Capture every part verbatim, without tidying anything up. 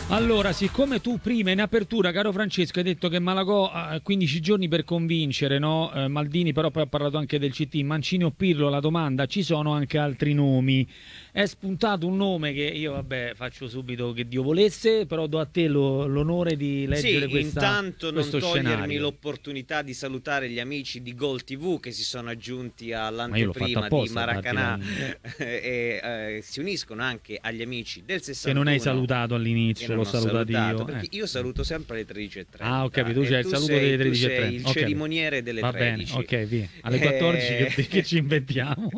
Allora, siccome tu prima in apertura, caro Francesco, hai detto che Malagò ha quindici giorni per convincere, no? Eh, Maldini però poi ha parlato anche del C T, Mancini o Pirlo, la domanda, ci sono anche altri nomi? È spuntato un nome che io, vabbè, faccio subito che Dio volesse, però do a te lo, l'onore di leggere sì, questa, intanto non questo togliermi scenario. l'opportunità di salutare gli amici di Gol T V che si sono aggiunti all'anteprima apposta, di Maracanã e eh, si uniscono anche agli amici del sessantuno. Che non hai salutato all'inizio, l'ho salutato io. Perché eh. io saluto sempre alle tredici e trenta. Ah, ho capito, tu c'hai il tu saluto sei, delle tredici e tu sei trenta. il Okay. cerimoniere delle Va tredici. bene, ok, via. Alle quattordici eh... che, che ci inventiamo.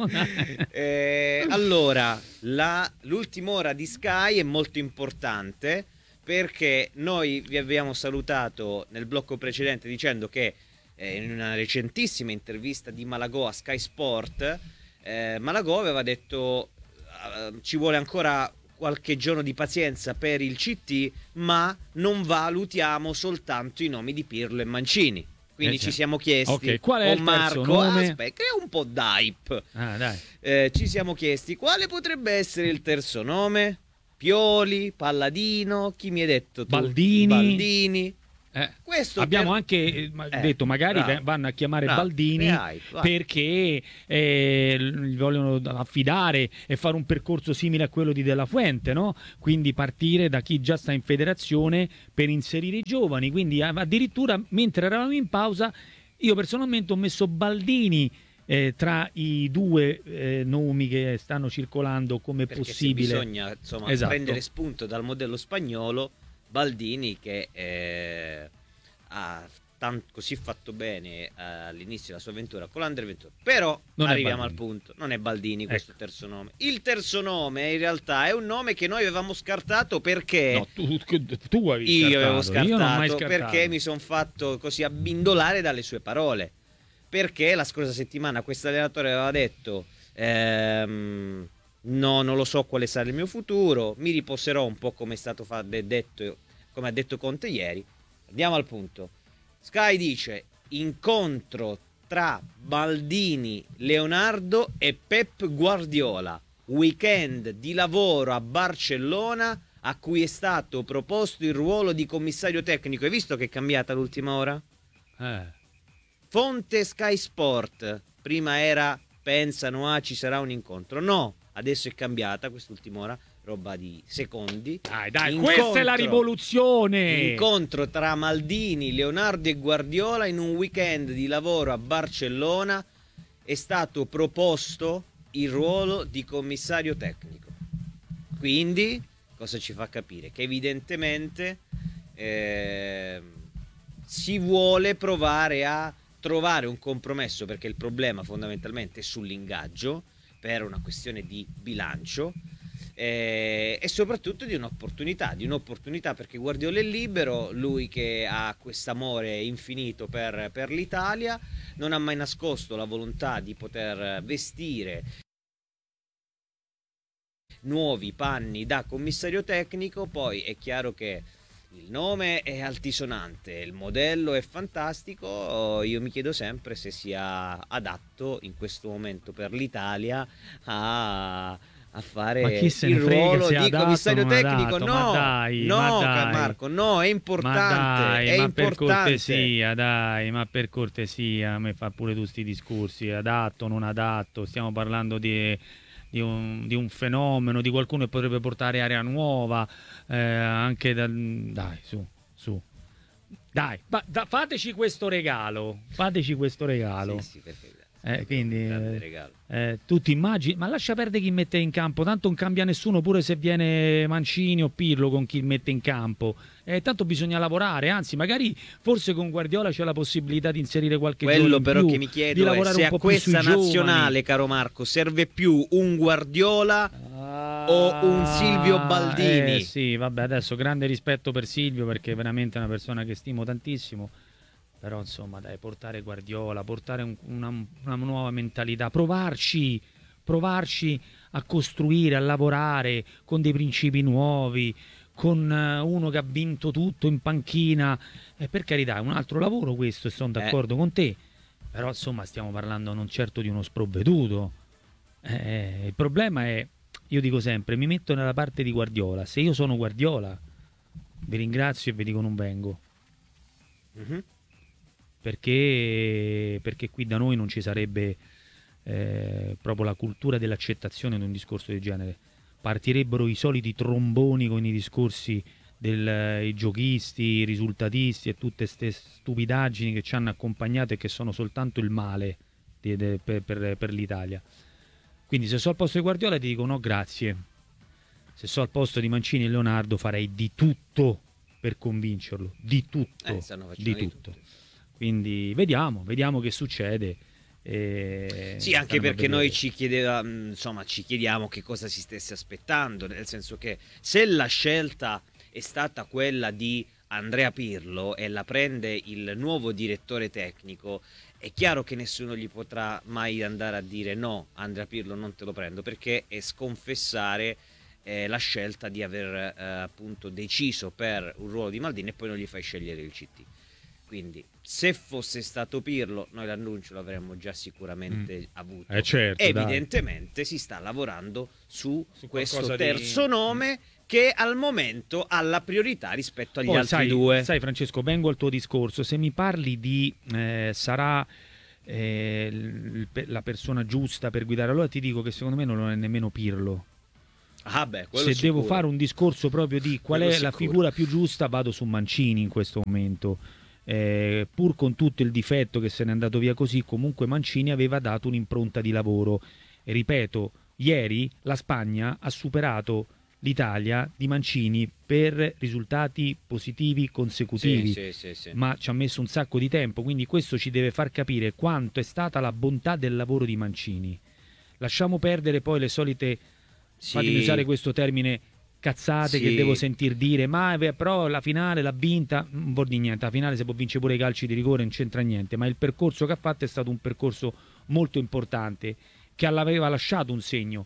eh, allora, la, l'ultima ora di Sky è molto importante perché noi vi abbiamo salutato nel blocco precedente dicendo che eh, in una recentissima intervista di Malagò a Sky Sport, eh, Malagò aveva detto uh, ci vuole ancora qualche giorno di pazienza per il C T, ma non valutiamo soltanto i nomi di Pirlo e Mancini. Quindi eh, ci siamo chiesti, okay, qual è oh il Marco, nome? aspetta, crea un po' d'hype. Ah, dai. Eh, ci siamo chiesti quale potrebbe essere il terzo nome? Pioli, Palladino, chi mi hai detto tu? Baldini. Baldini. Eh, Questo abbiamo per... anche eh, detto magari bravo, vanno a chiamare bravo, Baldini hai, perché eh, gli vogliono affidare e fare un percorso simile a quello di Della Fuente, no? Quindi partire da chi già sta in federazione per inserire i giovani, quindi addirittura mentre eravamo in pausa io personalmente ho messo Baldini eh, tra i due eh, nomi che stanno circolando come perché possibile. Se bisogna insomma esatto. prendere spunto dal modello spagnolo, Baldini che eh, ha tanto, così fatto bene eh, all'inizio della sua avventura con l'Under ventuno, però non arriviamo al punto, non è Baldini questo ecco. terzo nome. Il terzo nome in realtà è un nome che noi avevamo scartato perché no, tu, tu avevi io scartato. avevo scartato, io non ho mai scartato perché mi sono fatto così abbindolare dalle sue parole, perché la scorsa settimana questo allenatore aveva detto ehm, no, non lo so quale sarà il mio futuro, mi riposerò un po' come è stato detto, come ha detto Conte ieri. Andiamo al punto. Sky dice incontro tra Baldini, Leonardo e Pep Guardiola, weekend di lavoro a Barcellona a cui è stato proposto il ruolo di commissario tecnico. Hai visto che è cambiata l'ultima ora? Eh. Fonte Sky Sport, prima era pensano ah ci sarà un incontro, no, adesso è cambiata quest'ultima ora, roba di secondi. Dai, dai, incontro, questa è la rivoluzione. Incontro tra Maldini, Leonardo e Guardiola in un weekend di lavoro a Barcellona, è stato proposto il ruolo di commissario tecnico. Quindi cosa ci fa capire? Che evidentemente eh, si vuole provare a trovare un compromesso, perché il problema fondamentalmente è sull'ingaggio per una questione di bilancio eh, e soprattutto di un'opportunità di un'opportunità perché Guardiola è libero, lui che ha quest'amore infinito per, per l'Italia, non ha mai nascosto la volontà di poter vestire nuovi panni da commissario tecnico. Poi è chiaro che il nome è altisonante, il modello è fantastico, io mi chiedo sempre se sia adatto in questo momento per l'Italia a, a fare ma chi se il ne frega ruolo se di adatto, commissario tecnico. Adatto, no, ma dai, no ma dai, Marco, no, è importante, ma dai, è ma importante. per cortesia, dai, ma per cortesia, a me fa pure tu sti discorsi, adatto, non adatto, stiamo parlando di... Di un, di un fenomeno, di qualcuno che potrebbe portare area nuova, eh, anche da, dai, su, su, dai, ba, da, fateci questo regalo, fateci questo regalo. Sì, sì, perché, eh, quindi grande eh, regalo. eh, tu ti immagini, ma lascia perdere chi mette in campo, tanto non cambia nessuno, pure se viene Mancini o Pirlo con chi mette in campo. Eh, tanto bisogna lavorare, anzi magari forse con Guardiola c'è la possibilità di inserire qualche quello giorno in però più, che mi chiedo è se un a po' questa nazionale, giovani. caro Marco, serve più un Guardiola ah, o un Silvio Baldini. Eh sì, vabbè, adesso grande rispetto per Silvio perché è veramente una persona che stimo tantissimo, però insomma dai, portare Guardiola, portare un, una, una nuova mentalità, provarci provarci a costruire, a lavorare con dei principi nuovi, con uno che ha vinto tutto in panchina, eh, per carità è un altro lavoro questo e sono d'accordo eh. con te, però insomma stiamo parlando non certo di uno sprovveduto. Eh, il problema è, io dico sempre, mi metto nella parte di Guardiola, se io sono Guardiola vi ringrazio e vi dico non vengo. Mhm. Perché, perché qui da noi non ci sarebbe eh, proprio la cultura dell'accettazione di un discorso del genere. Partirebbero i soliti tromboni con i discorsi dei giochisti, i risultatisti e tutte queste stupidaggini che ci hanno accompagnato e che sono soltanto il male di, de, per, per, per l'Italia. Quindi se so al posto di Guardiola ti dico no grazie, se so al posto di Mancini e Leonardo farei di tutto per convincerlo, di tutto, Eh, stanno di facendo di tutto. tutto. Quindi vediamo, vediamo che succede. E Sì, anche staremo a perché vedere. noi ci chiedeva, mh, insomma, ci chiediamo che cosa si stesse aspettando, nel senso che se la scelta è stata quella di Andrea Pirlo e la prende il nuovo direttore tecnico, è chiaro che nessuno gli potrà mai andare a dire no, Andrea Pirlo non te lo prendo, perché è sconfessare eh, la scelta di aver eh, appunto deciso per un ruolo di Maldini e poi non gli fai scegliere il C T. Quindi se fosse stato Pirlo noi l'annuncio l'avremmo già sicuramente Mm. avuto. Eh certo, Evidentemente si sta lavorando su, Su questo qualcosa di- terzo nome che al momento ha la priorità rispetto agli Poi, altri sai, due. sai Francesco, vengo al tuo discorso, se mi parli di eh, sarà eh, l- la persona giusta per guidare, allora ti dico che secondo me non è nemmeno Pirlo. Ah beh, quello Se sicuro. devo fare un discorso proprio di qual Quello è la sicuro. figura più giusta, vado su Mancini in questo momento. Eh, pur con tutto il difetto che se n'è andato via così, comunque Mancini aveva dato un'impronta di lavoro. E ripeto, ieri la Spagna ha superato l'Italia di Mancini per risultati positivi consecutivi, Sì, sì, sì, sì. ma ci ha messo un sacco di tempo, quindi questo ci deve far capire quanto è stata la bontà del lavoro di Mancini. Lasciamo perdere poi le solite, Sì. fatemi usare questo termine, cazzate Sì. che devo sentir dire, ma eh, però la finale l'ha vinta, non vuol dire niente, la finale se può vincere pure i calci di rigore non c'entra niente, ma il percorso che ha fatto è stato un percorso molto importante che aveva lasciato un segno.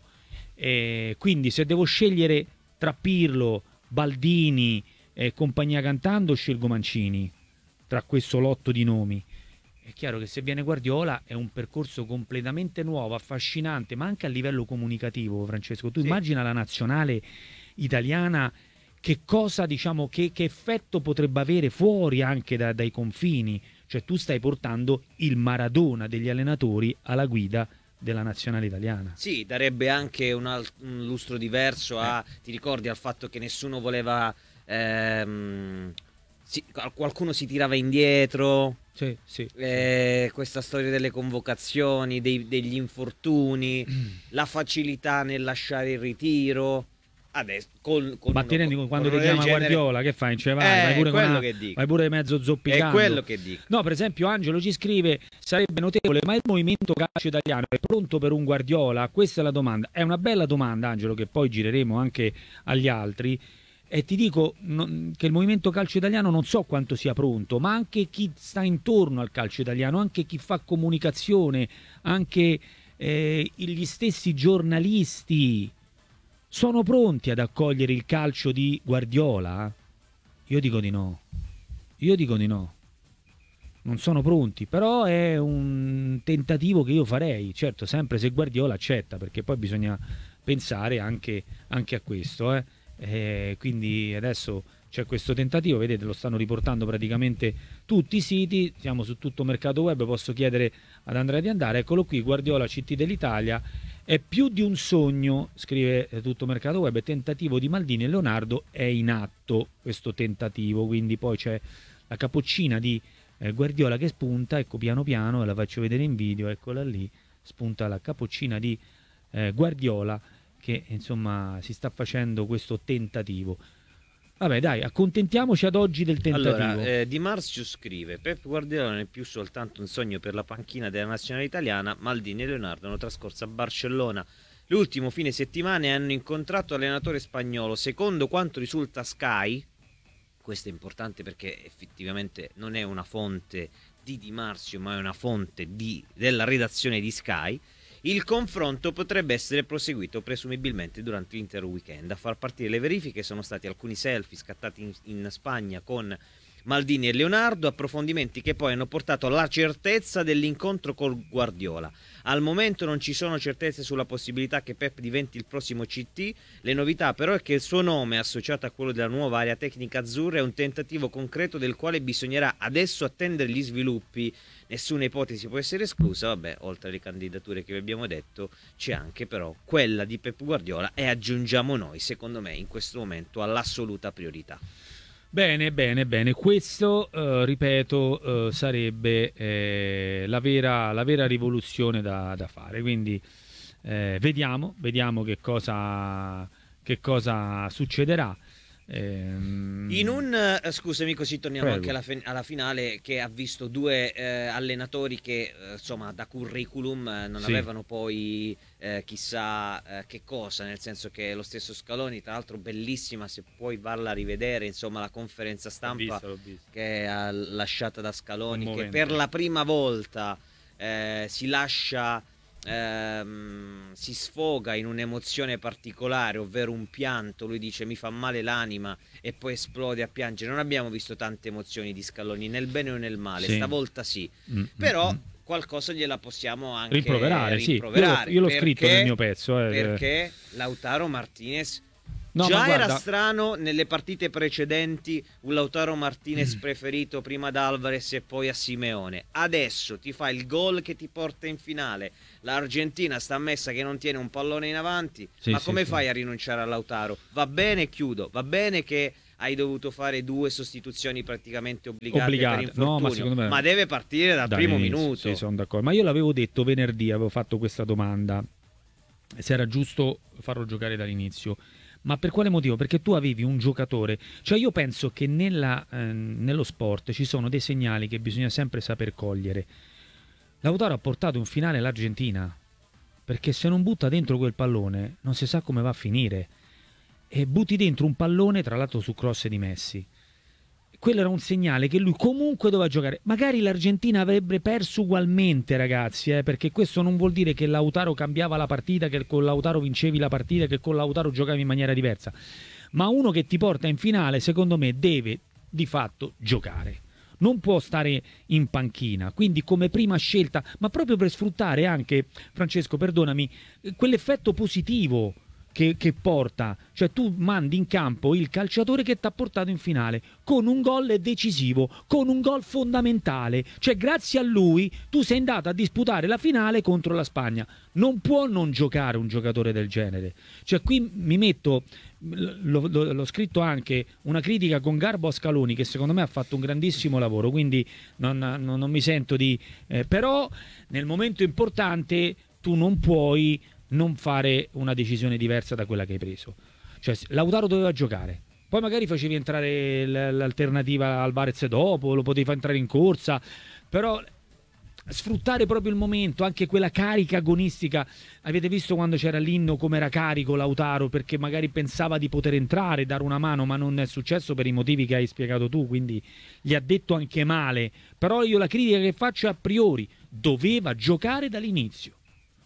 E quindi se devo scegliere tra Pirlo, Baldini e compagnia cantando, scelgo Mancini tra questo lotto di nomi. È chiaro che se viene Guardiola è un percorso completamente nuovo, affascinante, ma anche a livello comunicativo, Francesco. Tu Sì. immagina la nazionale italiana, che cosa, diciamo, che, che effetto potrebbe avere fuori anche da- dai confini. Cioè tu stai portando il Maradona degli allenatori alla guida della nazionale italiana. Sì, darebbe anche un, al- un lustro diverso a, ti ricordi, al fatto che nessuno voleva, ehm, si- qualcuno si tirava indietro, Sì, sì. eh, questa storia delle convocazioni, dei- degli infortuni, la facilità nel lasciare il ritiro. Adesso, con, con Ma uno- ti rendi con quando uno ti del chiama genere- Guardiola, che fai? Cioè, vai, Eh, vai pure con quello una- che dico. vai pure mezzo È zoppicando. quello che dico. No, per esempio Angelo ci scrive: sarebbe notevole, ma il movimento calcio italiano è pronto per un Guardiola? Questa è la domanda. È una bella domanda, Angelo, che poi gireremo anche agli altri. E ti dico non- che il movimento calcio italiano non so quanto sia pronto, ma anche chi sta intorno al calcio italiano, anche chi fa comunicazione, anche eh, gli stessi giornalisti sono pronti ad accogliere il calcio di Guardiola? Io dico di no. Io dico di no. Non sono pronti, però è un tentativo che io farei, certo, sempre se Guardiola accetta, perché poi bisogna pensare anche, anche a questo. Eh. Eh, quindi adesso c'è questo tentativo, vedete, lo stanno riportando praticamente tutti i siti, siamo su tutto Mercato Web, posso chiedere ad Andrea di andare, eccolo qui, Guardiola C T dell'Italia, è più di un sogno, scrive eh, tutto Mercato Web, tentativo di Maldini e Leonardo è in atto questo tentativo, quindi poi c'è la capoccina di eh, Guardiola che spunta, ecco piano piano, e la faccio vedere in video, eccola lì, spunta la capoccina di eh, Guardiola che insomma si sta facendo questo tentativo. Vabbè dai, accontentiamoci ad oggi del tentativo. Allora, eh, Di Marzio scrive: Pep Guardiola non è più soltanto un sogno per la panchina della nazionale italiana. Maldini e Leonardo hanno trascorso a Barcellona l'ultimo fine settimana e hanno incontrato allenatore spagnolo. Secondo quanto risulta Sky, questo è importante perché effettivamente non è una fonte di Di Marzio, ma è una fonte di, della redazione di Sky. Il confronto potrebbe essere proseguito presumibilmente durante l'intero weekend. A far partire le verifiche sono stati alcuni selfie scattati in, in Spagna con Maldini e Leonardo, approfondimenti che poi hanno portato alla certezza dell'incontro col Guardiola. Al momento non ci sono certezze sulla possibilità che Pep diventi il prossimo C T, le novità però è che il suo nome, associato a quello della nuova area tecnica azzurra, è un tentativo concreto del quale bisognerà adesso attendere gli sviluppi. Nessuna ipotesi può essere esclusa, vabbè, oltre alle candidature che vi abbiamo detto c'è anche però quella di Pep Guardiola, e aggiungiamo noi, secondo me in questo momento, all'assoluta priorità. Bene, bene, bene. Questo, eh, ripeto, eh, sarebbe eh, la, vera, la vera rivoluzione da, da fare. Quindi eh, vediamo, vediamo che cosa, che cosa succederà. Ehm... In un uh, scusami, così torniamo Prego. anche alla, fe- alla finale, che ha visto due eh, allenatori che eh, insomma da curriculum eh, non Sì. avevano poi eh, chissà eh, che cosa, nel senso che lo stesso Scaloni, tra l'altro bellissima, se puoi varla a rivedere, insomma la conferenza stampa L'ho vista, l'ho vista. che ha lasciata da Scaloni, che Commovente. per la prima volta eh, si lascia Ehm, si sfoga in un'emozione particolare, ovvero un pianto. Lui dice mi fa male l'anima e poi esplode a piangere. Non abbiamo visto tante emozioni di Scaloni, nel bene o nel male, Sì. stavolta sì, Mm, però mm, mm. qualcosa gliela possiamo anche Rimproverare, sì. rimproverare, Io l'ho perché- scritto nel mio pezzo. eh. perché Lautaro Martinez No, già ma guarda- era strano nelle partite precedenti un Lautaro Martinez Mm. preferito prima ad Alvarez e poi a Simeone. Adesso ti fa il gol che ti porta in finale. L'Argentina sta messa che non tiene un pallone in avanti. Sì, ma sì, come sì. fai a rinunciare a Lautaro? Va bene, chiudo. Va bene che hai dovuto fare due sostituzioni praticamente obbligate, Obbligate. per infortunio, No, ma secondo me- deve partire dal Dai, primo inizio, minuto. Sì, sono d'accordo. Ma io l'avevo detto venerdì, avevo fatto questa domanda, se era giusto farlo giocare dall'inizio. Ma per quale motivo? Perché tu avevi un giocatore, cioè io penso che nella, eh, nello sport ci sono dei segnali che bisogna sempre saper cogliere. Lautaro ha portato in finale l'Argentina, perché se non butta dentro quel pallone non si sa come va a finire. E butti dentro un pallone, tra l'altro su cross di Messi. Quello era un segnale che lui comunque doveva giocare. Magari l'Argentina avrebbe perso ugualmente, ragazzi, eh, perché questo non vuol dire che Lautaro cambiava la partita, che con Lautaro vincevi la partita, che con Lautaro giocavi in maniera diversa. Ma uno che ti porta in finale, secondo me, deve di fatto giocare. Non può stare in panchina. Quindi come prima scelta, ma proprio per sfruttare anche, Francesco, perdonami, quell'effetto positivo Che, che porta, cioè tu mandi in campo il calciatore che ti ha portato in finale con un gol decisivo, con un gol fondamentale, cioè grazie a lui tu sei andato a disputare la finale contro la Spagna. Non può non giocare un giocatore del genere. Cioè qui mi metto, l'ho, l'ho, l'ho scritto anche, una critica con garbo a Scaloni, che secondo me ha fatto un grandissimo lavoro, quindi non, non, non mi sento di eh, però nel momento importante tu non puoi non fare una decisione diversa da quella che hai preso. Cioè Lautaro doveva giocare, poi magari facevi entrare l'alternativa Alvarez dopo, lo potevi far entrare in corsa, però sfruttare proprio il momento, anche quella carica agonistica. Avete visto quando c'era l'inno come era carico Lautaro, perché magari pensava di poter entrare, dare una mano, ma non è successo per i motivi che hai spiegato tu, quindi gli ha detto anche male. Però io la critica che faccio è a priori: doveva giocare dall'inizio,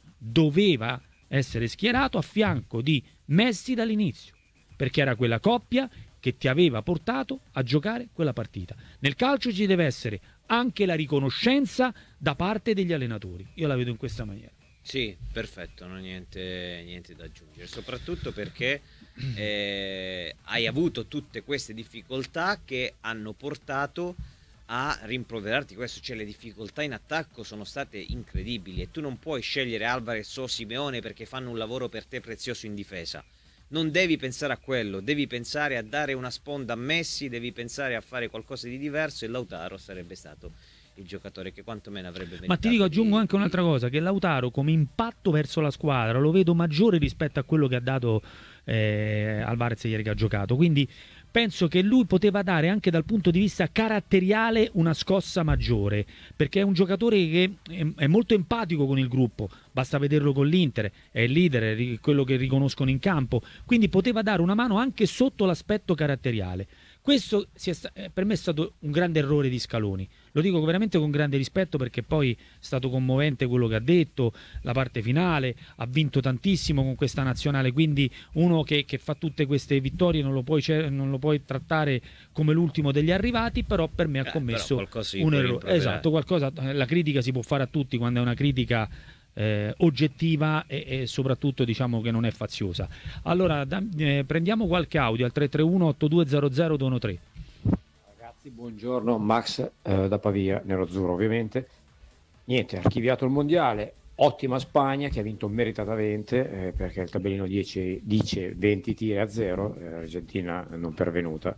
doveva essere schierato a fianco di Messi dall'inizio, perché era quella coppia che ti aveva portato a giocare quella partita. Nel calcio ci deve essere anche la riconoscenza da parte degli allenatori. Io la vedo in questa maniera. Sì, perfetto, non niente, niente da aggiungere, soprattutto perché eh, hai avuto tutte queste difficoltà che hanno portato a rimproverarti questo, cioè le difficoltà in attacco sono state incredibili e tu non puoi scegliere Alvarez o Simeone perché fanno un lavoro per te prezioso in difesa. Non devi pensare a quello, devi pensare a dare una sponda a Messi, devi pensare a fare qualcosa di diverso, e Lautaro sarebbe stato il giocatore che quantomeno avrebbe meritato. Ma ti dico, aggiungo di... anche un'altra cosa, che Lautaro come impatto verso la squadra lo vedo maggiore rispetto a quello che ha dato eh, Alvarez ieri che ha giocato, quindi penso che lui poteva dare anche dal punto di vista caratteriale una scossa maggiore, perché è un giocatore che è molto empatico con il gruppo, basta vederlo con l'Inter, è il leader, è quello che riconoscono in campo, quindi poteva dare una mano anche sotto l'aspetto caratteriale. Questo si è sta- per me è stato un grande errore di Scaloni, lo dico veramente con grande rispetto, perché poi è stato commovente quello che ha detto, la parte finale, ha vinto tantissimo con questa nazionale, quindi uno che, che fa tutte queste vittorie non lo puoi, non lo puoi trattare come l'ultimo degli arrivati, però per me ha Eh, commesso sì, un errore. Esatto, qualcosa, la critica si può fare a tutti quando è una critica eh, oggettiva e, e soprattutto diciamo che non è faziosa. Allora da, eh, prendiamo qualche audio al tre tre uno otto due zero zero due uno tre. Ragazzi, buongiorno, Max eh, da Pavia, nero-azzurro ovviamente. Niente, archiviato il mondiale, ottima Spagna che ha vinto meritatamente eh, perché il tabellino dieci, dice venti tiri a zero, eh, Argentina non pervenuta,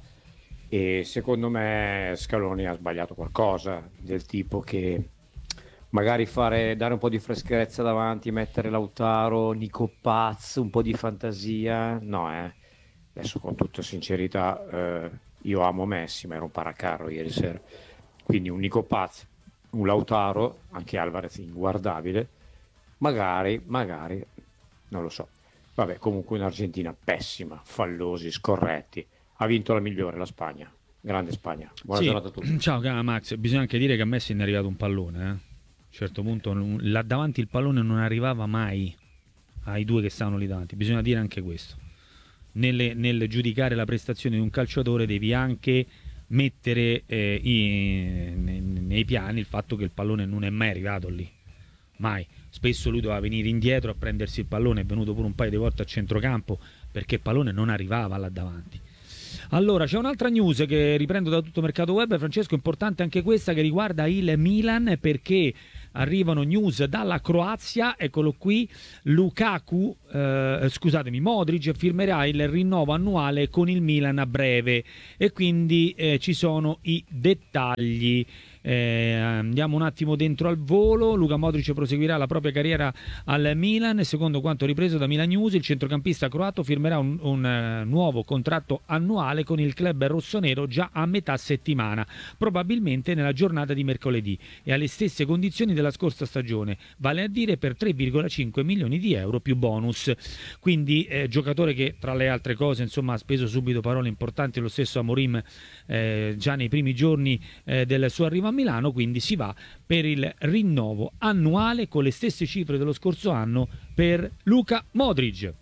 e secondo me Scaloni ha sbagliato qualcosa, del tipo che magari fare, dare un po' di freschezza davanti, mettere Lautaro, Nico Paz, un po' di fantasia, no eh, adesso con tutta sincerità eh, io amo Messi ma ero un paracarro ieri sera, quindi un Nico Paz, un Lautaro, anche Alvarez inguardabile, magari, magari, non lo so, vabbè, comunque un'Argentina pessima, fallosi, scorretti, ha vinto la migliore, la Spagna, grande Spagna, buona sì. giornata a tutti. Ciao Max, bisogna anche dire che a Messi ne è arrivato un pallone, eh? A un certo punto là davanti il pallone non arrivava mai ai due che stavano lì davanti, bisogna dire anche questo. Nelle, nel giudicare la prestazione di un calciatore devi anche mettere eh, i, nei, nei piani il fatto che il pallone non è mai arrivato lì, mai. Spesso lui doveva venire indietro a prendersi il pallone, è venuto pure un paio di volte a centrocampo perché il pallone non arrivava là davanti. Allora, c'è un'altra news che riprendo da Tutto Mercato Web, Francesco, importante anche questa, che riguarda il Milan, perché arrivano news dalla Croazia, eccolo qui, Lukaku, eh, scusatemi, Modric firmerà il rinnovo annuale con il Milan a breve e quindi eh, ci sono i dettagli. Eh, andiamo un attimo dentro al volo. Luka Modric proseguirà la propria carriera al Milan. Secondo quanto ripreso da Milan News, il centrocampista croato firmerà un, un uh, nuovo contratto annuale con il club rossonero già a metà settimana, probabilmente nella giornata di mercoledì, e alle stesse condizioni della scorsa stagione, vale a dire per tre virgola cinque milioni di euro più bonus. Quindi eh, giocatore che tra le altre cose insomma ha speso subito parole importanti lo stesso Amorim eh, già nei primi giorni eh, del suo arrivo a Milano, quindi si va per il rinnovo annuale con le stesse cifre dello scorso anno per Luka Modric.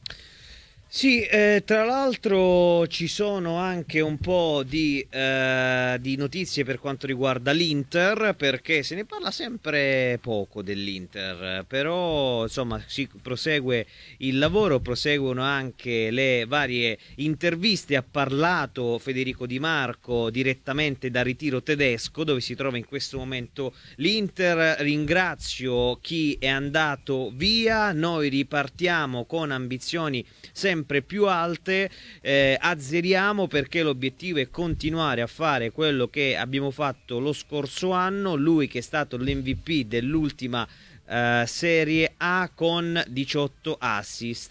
Sì, eh, tra l'altro ci sono anche un po' di, eh, di notizie per quanto riguarda l'Inter, perché se ne parla sempre poco dell'Inter, però insomma si prosegue il lavoro, proseguono anche le varie interviste. Ha parlato Federico Di Marco direttamente dal ritiro tedesco dove si trova in questo momento l'Inter. Ringrazio chi è andato via, noi ripartiamo con ambizioni sempre sempre più alte, eh, azzeriamo perché l'obiettivo è continuare a fare quello che abbiamo fatto lo scorso anno. Lui che è stato l'M V P dell'ultima Uh, Serie A con diciotto assist.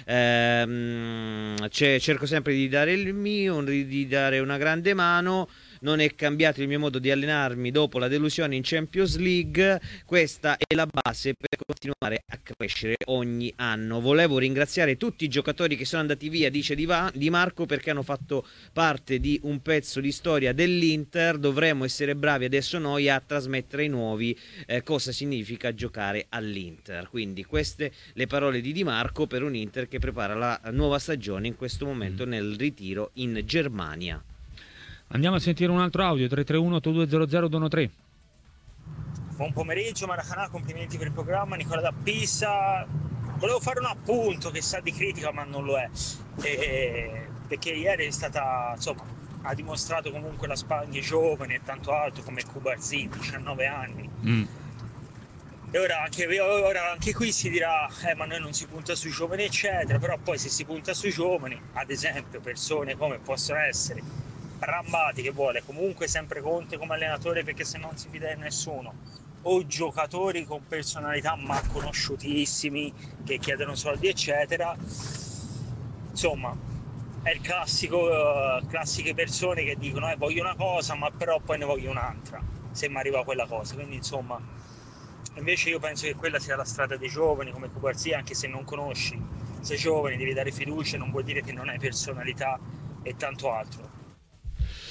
uh, cerco sempre di dare il mio, di dare una grande mano. Non è cambiato il mio modo di allenarmi dopo la delusione in Champions League. Questa è la base per continuare a crescere ogni anno. Volevo ringraziare tutti i giocatori che sono andati via, dice Di, Va- Di Marco, perché hanno fatto parte di un pezzo di storia dell'Inter. Dovremmo essere bravi adesso noi a trasmettere ai nuovi eh, cosa significa giocare all'Inter. Quindi queste le parole di Di Marco per un Inter che prepara la nuova stagione in questo momento nel ritiro in Germania. Andiamo a sentire un altro audio, tre tre uno otto due zero zero due uno tre. Buon pomeriggio Maracanà, complimenti per il programma, Nicola da Pisa. Volevo fare un appunto che sa di critica ma non lo è, e, perché ieri è stata, insomma, ha dimostrato comunque la Spagna giovane e tanto altro, come Cubarzini, diciannove anni. Mm. E ora anche, ora anche qui si dirà, eh, ma noi non si punta sui giovani eccetera, però poi se si punta sui giovani, ad esempio persone come possono essere Rambati, che vuole comunque sempre Conte come allenatore perché se non si fida di nessuno, o giocatori con personalità ma conosciutissimi che chiedono soldi eccetera, insomma è il classico uh, classiche persone che dicono eh, voglio una cosa ma però poi ne voglio un'altra se mi arriva quella cosa. Quindi insomma invece io penso che quella sia la strada dei giovani come Cubarzia, anche se non conosci, sei giovane, devi dare fiducia, non vuol dire che non hai personalità e tanto altro.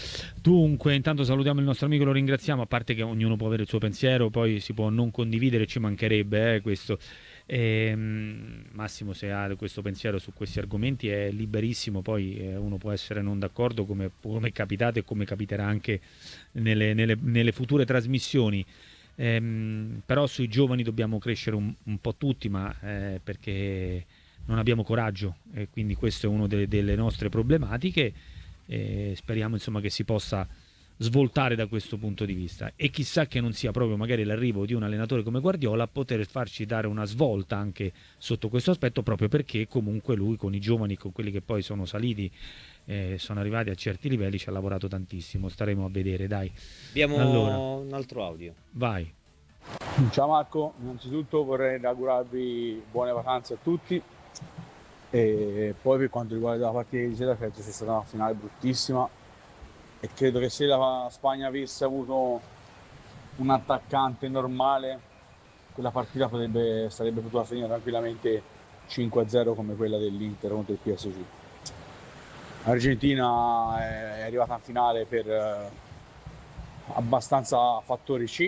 Dunque, intanto salutiamo il nostro amico, lo ringraziamo, a parte che ognuno può avere il suo pensiero, poi si può non condividere, ci mancherebbe eh, questo. Ehm, Massimo, se ha questo pensiero su questi argomenti è liberissimo, poi eh, uno può essere non d'accordo, come, come è capitato e come capiterà anche nelle, nelle- nelle future trasmissioni. Ehm, però sui giovani dobbiamo crescere un, un po' tutti, ma eh, perché non abbiamo coraggio, e quindi questo è una delle, delle nostre problematiche. E speriamo insomma che si possa svoltare da questo punto di vista, e chissà che non sia proprio magari l'arrivo di un allenatore come Guardiola a poter farci dare una svolta anche sotto questo aspetto, proprio perché comunque lui con i giovani, con quelli che poi sono saliti, eh, sono arrivati a certi livelli, ci ha lavorato tantissimo. Staremo a vedere, dai. Abbiamo Allora. un altro audio. Vai. Ciao Marco, innanzitutto vorrei augurarvi buone vacanze a tutti, e poi per quanto riguarda la partita di sera credo sia stata una finale bruttissima, e credo che se la Spagna avesse avuto un attaccante normale quella partita potrebbe, sarebbe potuta finire tranquillamente cinque a zero come quella dell'Inter contro il P S G. L'Argentina è arrivata in finale per eh, abbastanza fattori C,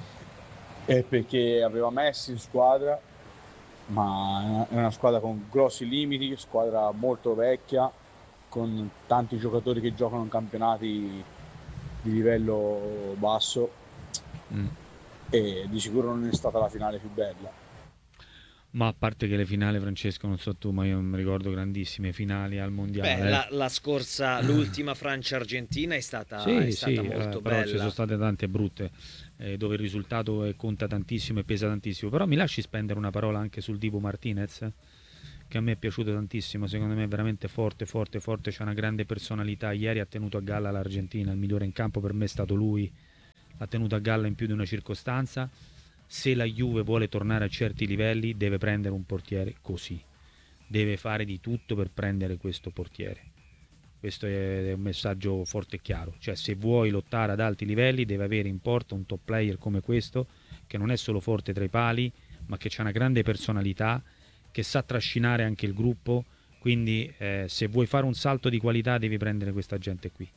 e perché aveva Messi in squadra, ma è una squadra con grossi limiti, squadra molto vecchia, con tanti giocatori che giocano in campionati di livello basso, Mm. e di sicuro non è stata la finale più bella. Ma a parte che le finali, Francesco, non so tu, ma io mi ricordo grandissime finali al mondiale. Beh, eh. la, la scorsa, l'ultima Francia-Argentina è stata, Sì, è stata sì, molto eh, però ci bella. sono state tante brutte, eh, dove il risultato eh, conta tantissimo e pesa tantissimo. Però mi lasci spendere una parola anche sul Dibu Martinez, eh, che a me è piaciuto tantissimo. Secondo me è veramente forte, forte, forte. C'ha una grande personalità. Ieri ha tenuto a galla l'Argentina. Il migliore in campo per me è stato lui. L'ha tenuto a galla in più di una circostanza. Se la Juve vuole tornare a certi livelli, deve prendere un portiere così. Deve fare di tutto per prendere questo portiere. Questo è un messaggio forte e chiaro. Cioè, se vuoi lottare ad alti livelli, deve avere in porta un top player come questo, che non è solo forte tra i pali, ma che ha una grande personalità, che sa trascinare anche il gruppo. Quindi eh, se vuoi fare un salto di qualità, devi prendere questa gente qui.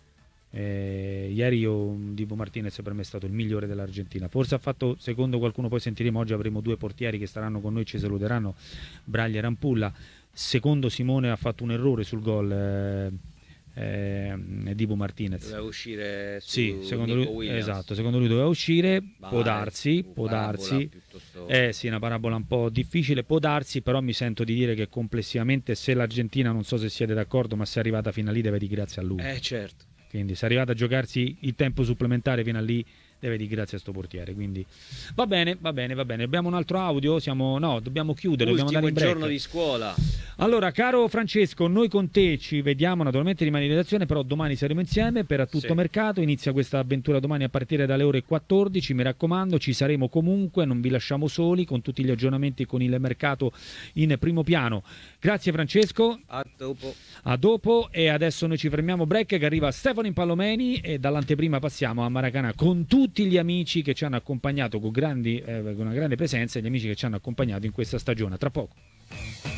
Eh, ieri io, Dibu Martinez per me è stato il migliore dell'Argentina. Forse ha fatto, secondo qualcuno, poi sentiremo, oggi avremo due portieri che staranno con noi, ci saluteranno, Braglia e Rampulla. Secondo Simone ha fatto un errore sul gol eh, eh, Dibu Martinez. Doveva uscire su Sì, secondo Nico lui, Williams. esatto, secondo lui doveva uscire, Ma può è darsi, una può parabola darsi. piuttosto- Eh sì, una parabola un po' difficile, può darsi, però mi sento di dire che complessivamente, se l'Argentina, non so se siete d'accordo, ma se è arrivata fino a lì deve di grazie a lui. Eh certo. Quindi se è arrivato a giocarsi il tempo supplementare fino a lì, deve di grazie a sto portiere. Quindi va bene, va bene, va bene. Abbiamo un altro audio? Siamo no, dobbiamo chiudere, dobbiamo Ultimo andare in break. giorno di scuola. Allora, caro Francesco, noi con te ci vediamo, naturalmente rimani in redazione, però domani saremo insieme per A Tutto Sì. Mercato. Inizia questa avventura domani a partire dalle ore quattordici, mi raccomando, ci saremo comunque, non vi lasciamo soli, con tutti gli aggiornamenti con il mercato in primo piano. Grazie Francesco, A dopo. a dopo, e adesso noi ci fermiamo, break, che arriva Stefano Impallomeni, e dall'anteprima passiamo a Maracanã con tutti gli amici che ci hanno accompagnato con, grandi, eh, con una grande presenza, e gli amici che ci hanno accompagnato in questa stagione. Tra poco.